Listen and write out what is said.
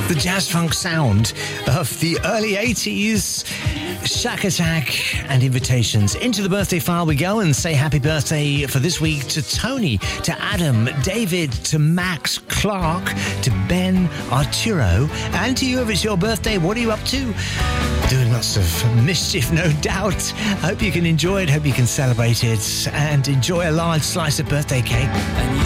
the jazz funk sound of the early 80s. Shack Attack and Invitations. Into the birthday file we go and say happy birthday for this week to Tony, to Adam, David, to Max, Clark, to Ben, Arturo, and to you if it's your birthday. What are you up to? Doing lots of mischief, no doubt. Hope you can enjoy it, hope you can celebrate it, and enjoy a large slice of birthday cake.